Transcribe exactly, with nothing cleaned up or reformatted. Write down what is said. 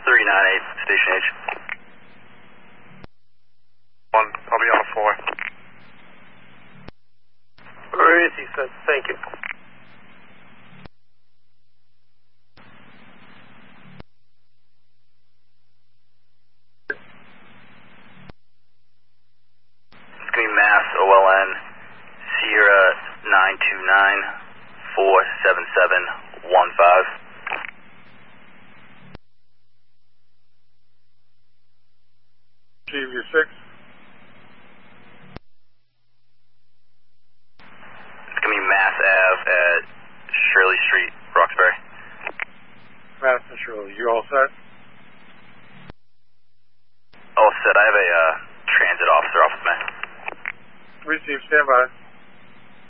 three nine eight, station H. One, I'll be on a four. Where is he, sir? Thank you. It's going to be Mass O L N Sierra nine two nine four seven seven one five. G V six. It's going to be Mass Ave at Shirley Street, Roxbury. Madison Shirley, you all set? All set. I have a uh, transit officer off with me. Receive, stand by.